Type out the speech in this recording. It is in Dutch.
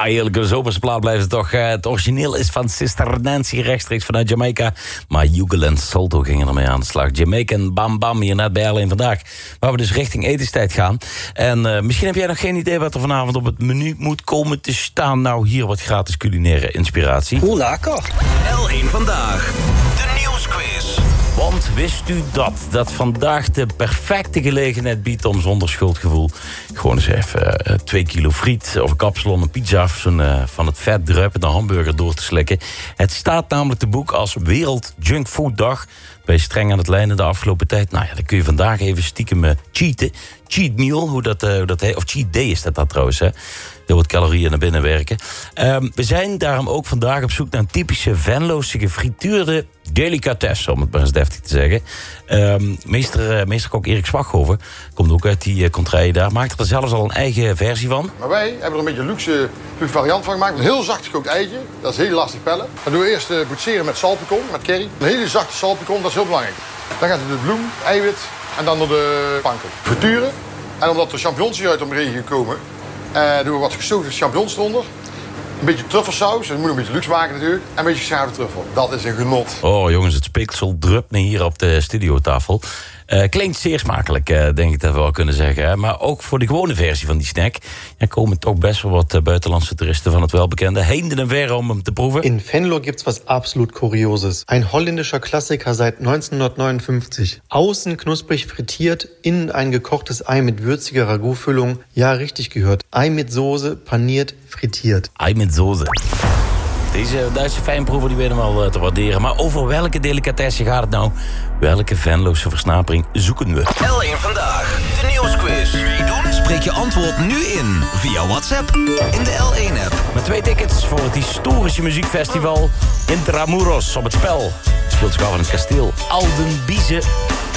heerlijke zomerse plaat blijft het toch. Het origineel is van Sister Nancy, rechtstreeks vanuit Jamaica. Maar Jugal en Salto gingen ermee aan de slag. Jamaican Bam Bam, hier net bij L1 Vandaag. Waar we dus richting etenstijd gaan. En misschien heb jij nog geen idee wat er vanavond op het menu moet komen te staan. Nou, hier wat gratis culinaire inspiratie. Hoe lekker. L1 Vandaag, de nieuwsquiz. Want wist u dat vandaag de perfecte gelegenheid biedt om zonder schuldgevoel gewoon eens even 2 kilo friet of een kapsalon, een pizza of van het vet druipende hamburger door te slikken. Het staat namelijk te boek als Wereld Junkfood Dag. Ben je streng aan het lijnen de afgelopen tijd? Nou ja, dan kun je vandaag even stiekem cheaten. Cheat meal, hoe dat heet. Of cheat day is dat trouwens, hè. Heel wat calorieën naar binnen werken. We zijn daarom ook vandaag op zoek naar een typische Venloze gefrituurde delicatesse, om het maar eens deftig te zeggen. Meesterkok Erik Zwaghoven komt ook uit die contraille daar. Maakt er zelfs al een eigen versie van. Maar wij hebben er een beetje een luxe variant van gemaakt. Een heel zacht gekookt eitje. Dat is heel lastig pellen. Dan doen we eerst boetseren met salpicon, met curry. Een hele zachte salpicon, dat is heel belangrijk. Dan gaat het de bloem, eiwit en dan door de panko. Frituren. En omdat er champignons hieruit omheen gekomen, doen we wat gestoofde champignons eronder. Een beetje truffelsaus, dat moet een beetje luxe maken natuurlijk. En een beetje geschaafde truffel. Dat is een genot. Oh jongens, het speeksel drupt me hier op de studiotafel. Klinkt zeer smakelijk, denk ik dat we wel kunnen zeggen. Hè? Maar ook voor de gewone versie van die snack komen toch best wel wat buitenlandse toeristen van het welbekende heen en ver om hem te proeven. In Venlo gibt's was absolut Kurioses. Ein holländischer Klassiker seit 1959. Außen knusprig frittiert, innen ein gekochtes Ei mit würziger Ragout-Füllung. Ja, richtig gehört. Ei mit Soße, paniert, frittiert. Ei met soße. Deze Duitse fijnproeven die weten we wel te waarderen. Maar over welke delicatesse gaat het nou? Welke Venloze versnapering zoeken we? L1 Vandaag, de nieuwsquiz. Meedoen? Spreek je antwoord nu in via WhatsApp in de L1-app. Met 2 tickets voor het historische muziekfestival Intramuros op het spel. Het speelt zich af in het kasteel Aldenbize.